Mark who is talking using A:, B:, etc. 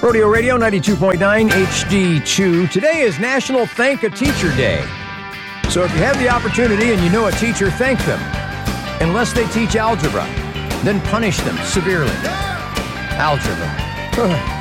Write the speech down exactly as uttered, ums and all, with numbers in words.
A: Rodeo Radio ninety-two point nine H D two. Today is National Thank a Teacher Day. So if you have the opportunity and you know a teacher, thank them. Unless they teach algebra, then punish them severely. Algebra.